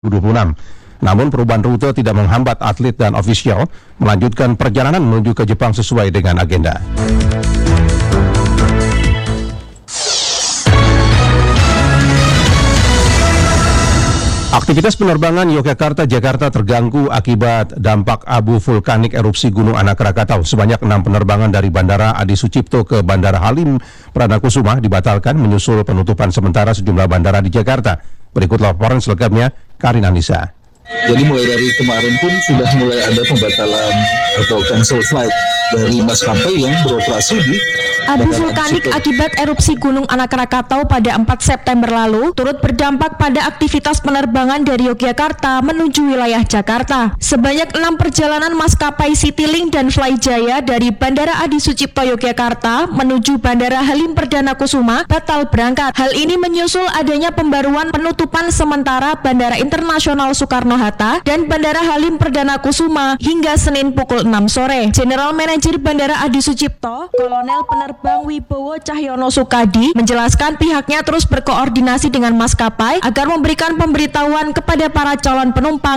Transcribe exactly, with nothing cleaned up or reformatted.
dua ribu dua puluh enam. Namun perubahan rute tidak menghambat atlet dan ofisial melanjutkan perjalanan menuju ke Jepang sesuai dengan agenda. Aktivitas penerbangan Yogyakarta-Jakarta terganggu akibat dampak abu vulkanik erupsi Gunung Anak Krakatau. Sebanyak enam penerbangan dari Bandara Adi Sucipto ke Bandara Halim Perdanakusuma dibatalkan menyusul penutupan sementara sejumlah bandara di Jakarta. Berikut laporan selengkapnya, Karin Anissa. Jadi mulai dari kemarin pun sudah mulai ada pembatalan atau cancel flight dari maskapai yang beroperasi di abu vulkanik akibat erupsi Gunung Anak Krakatau pada empat September lalu turut berdampak pada aktivitas penerbangan dari Yogyakarta menuju wilayah Jakarta. Sebanyak enam perjalanan maskapai Citylink dan Flyjaya dari Bandara Adi Sucipto Yogyakarta menuju Bandara Halim Perdanakusuma batal berangkat. Hal ini menyusul adanya pembaruan penutupan sementara Bandara Internasional Soekarno-Hatta dan Bandara Halim Perdanakusuma hingga Senin pukul enam sore. General Manager Bandara Adi Sucipto, Kolonel Penerbang Bang Wibowo Cahyono Sukadi menjelaskan pihaknya terus berkoordinasi dengan maskapai agar memberikan pemberitahuan kepada para calon penumpang